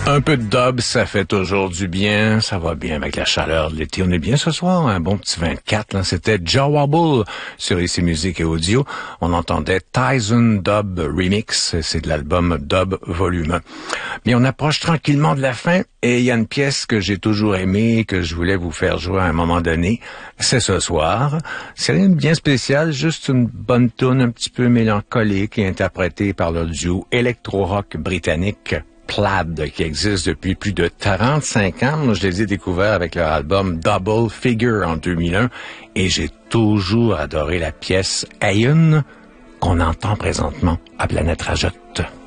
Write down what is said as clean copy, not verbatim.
Un peu de dub, ça fait toujours du bien. Ça va bien avec la chaleur de l'été. On est bien ce soir, un bon petit 24. Là. C'était Joe Wobble sur ICI Musique et Audio. On entendait Tyson Dub Remix. C'est de l'album Dub Volume 1. Mais on approche tranquillement de la fin et il y a une pièce que j'ai toujours aimée, que je voulais vous faire jouer à un moment donné. C'est ce soir. C'est rien de bien spécial, juste une bonne tune un petit peu mélancolique et interprétée par le duo électro-rock britannique Plaid, qui existe depuis plus de 35 ans. Moi, je les ai découverts avec leur album Double Figure en 2001 et j'ai toujours adoré la pièce Ayun qu'on entend présentement à Planète Rajoute.